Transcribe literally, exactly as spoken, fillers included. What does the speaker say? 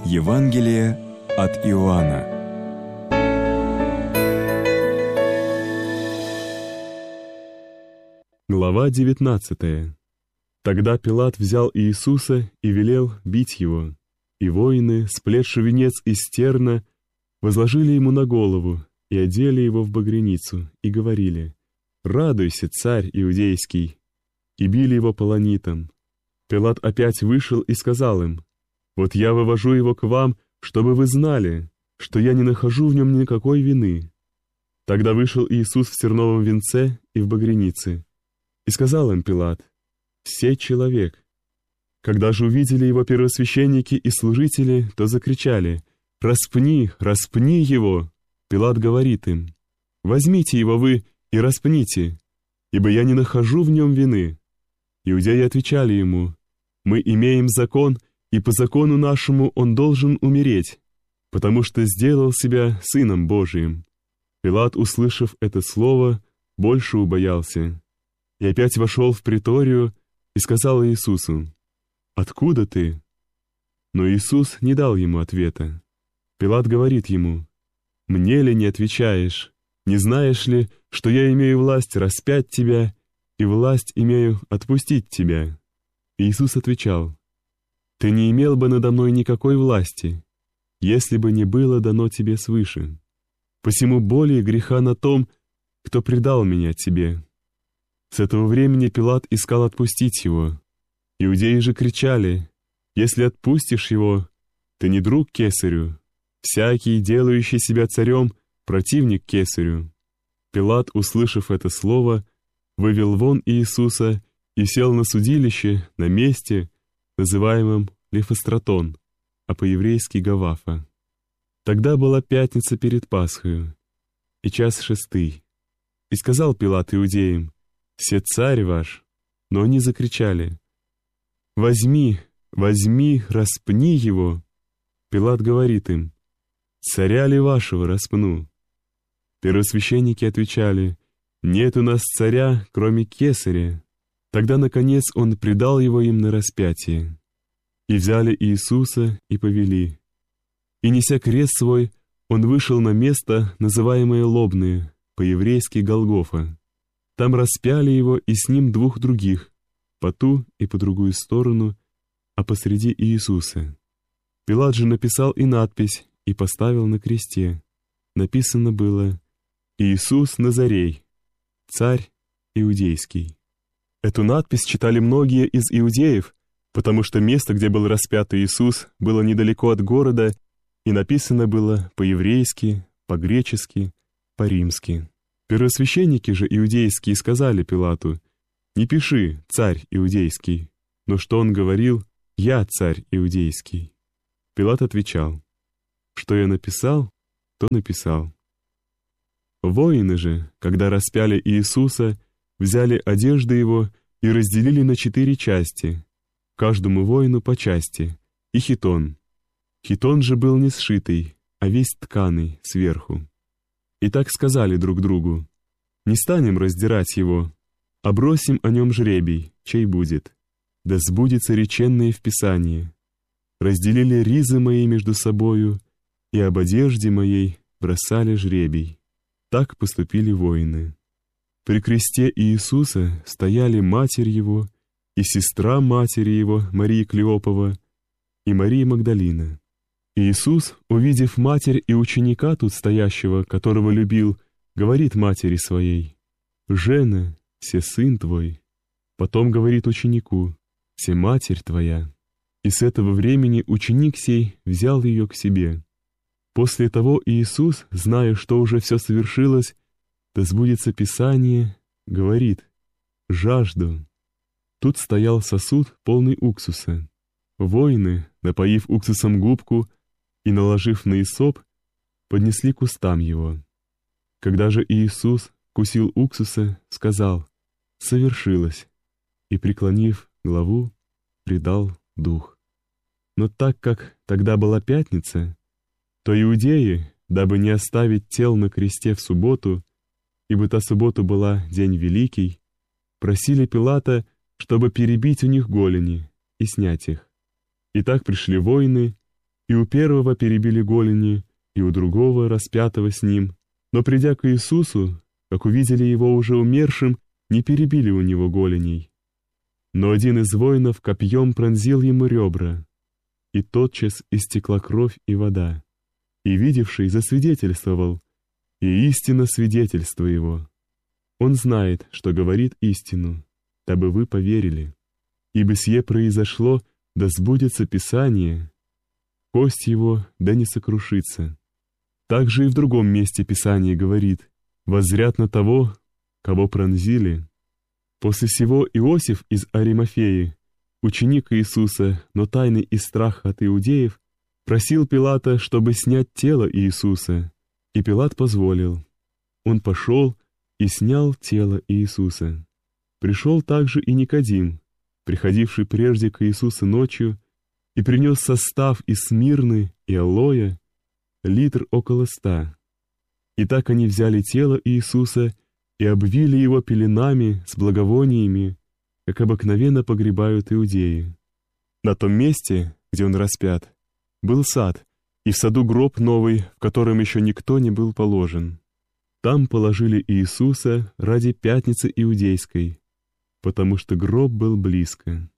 Евангелие от Иоанна. Глава девятнадцатая. Тогда Пилат взял Иисуса и велел бить его, и воины, сплетши венец из терна, возложили ему на голову и одели его в багряницу, и говорили: «Радуйся, царь иудейский!» И били его полонитом. Пилат опять вышел и сказал им: «Вот я вывожу его к вам, чтобы вы знали, что я не нахожу в нем никакой вины». Тогда вышел Иисус в терновом венце и в багрянице. И сказал им Пилат: «Все человек». Когда же увидели его первосвященники и служители, то закричали: «Распни, распни его!» Пилат говорит им: «Возьмите его вы и распните, ибо я не нахожу в нем вины». Иудеи отвечали ему: «Мы имеем закон, и по закону нашему он должен умереть, потому что сделал себя Сыном Божиим». Пилат, услышав это слово, больше убоялся, и опять вошел в приторию и сказал Иисусу: «Откуда ты?» Но Иисус не дал ему ответа. Пилат говорит ему: «Мне ли не отвечаешь? Не знаешь ли, что я имею власть распять тебя и власть имею отпустить тебя?» Иисус отвечал: «Ты не имел бы надо мной никакой власти, если бы не было дано тебе свыше. Посему более греха на том, кто предал меня тебе». С этого времени Пилат искал отпустить его. Иудеи же кричали: «Если отпустишь его, ты не друг кесарю. Всякий, делающий себя царем, противник кесарю». Пилат, услышав это слово, вывел вон Иисуса и сел на судилище на месте, называемом Лифостратон, а по-еврейски Гавафа. Тогда была пятница перед Пасхою, и час шестый. И сказал Пилат иудеям: «Се царь ваш». Но они закричали: «Возьми, возьми, распни его». Пилат говорит им: «Царя ли вашего распну?» Первосвященники отвечали: «Нет у нас царя, кроме кесаря». Тогда, наконец, он предал его им на распятие. И взяли Иисуса и повели. И, неся крест свой, он вышел на место, называемое Лобное, по-еврейски Голгофа. Там распяли его и с ним двух других, по ту и по другую сторону, а посреди Иисуса. Пилат же написал и надпись, и поставил на кресте. Написано было: «Иисус Назарей, царь иудейский». Эту надпись читали многие из иудеев, потому что место, где был распят Иисус, было недалеко от города, и написано было по-еврейски, по-гречески, по-римски. Первосвященники же иудейские сказали Пилату: «Не пиши, царь иудейский», но что он говорил: «Я царь иудейский». Пилат отвечал: «Что я написал, то написал». Воины же, когда распяли Иисуса, взяли одежды его и разделили на четыре части, каждому воину по части, и хитон. Хитон же был не сшитый, а весь тканый сверху. И так сказали друг другу: «Не станем раздирать его, а бросим о нем жребий, чей будет. Да сбудется реченное в Писании: разделили ризы мои между собою, и об одежде моей бросали жребий». Так поступили воины. При кресте Иисуса стояли матерь его и сестра матери его, Мария Клеопова, и Мария Магдалина. Иисус, увидев матерь и ученика тут стоящего, которого любил, говорит матери своей: «Жена, се сын твой». Потом говорит ученику: «Се матерь твоя». И с этого времени ученик сей взял ее к себе. После того Иисус, зная, что уже все совершилось, да сбудется Писание, говорит: «Жажду». Тут стоял сосуд, полный уксуса. Воины, напоив уксусом губку и наложив на исоп, поднесли к устам его. Когда же Иисус вкусил уксуса, сказал: «Совершилось», и, преклонив главу, предал дух. Но так как тогда была пятница, то иудеи, дабы не оставить тел на кресте в субботу, ибо та суббота была день великий, просили Пилата, чтобы перебить у них голени и снять их. И так пришли воины И у первого перебили голени, и у другого, распятого с ним. Но придя к Иисусу, как увидели его уже умершим, не перебили у него голеней. Но один из воинов копьем пронзил ему ребра, и тотчас истекла кровь и вода. И видевший засвидетельствовал, и истинно свидетельство его. Он знает, что говорит истину, дабы вы поверили. Ибо сие произошло, да сбудется Писание, кость его да не сокрушится. Также и в другом месте Писание говорит: воззрят на того, кого пронзили. После сего Иосиф из Аримафеи, ученик Иисуса, но тайный из страха от иудеев, просил Пилата, чтобы снять тело Иисуса, и Пилат позволил. Он пошел и снял тело Иисуса. Пришел также и Никодим, приходивший прежде к Иисусу ночью, и принес состав из смирны и алоя, литр около ста. И так они взяли тело Иисуса и обвили его пеленами с благовониями, как обыкновенно погребают иудеи. На том месте, где он распят, был сад, и в саду гроб новый, в котором еще никто не был положен. Там положили Иисуса ради пятницы иудейской, потому что гроб был близко.